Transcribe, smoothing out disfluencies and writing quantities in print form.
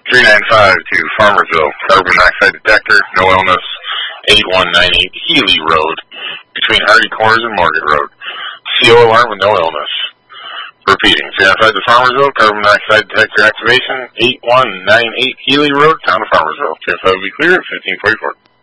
395 to Farmersville, carbon monoxide detector, no illness, 8198 Healy Road, between Hardy Corners and Morgan Road. CO alarm with no illness. Repeating, 395 to Farmersville, carbon monoxide detector activation, 8198 Healy Road, town of Farmersville. 395 will be clear at 1544.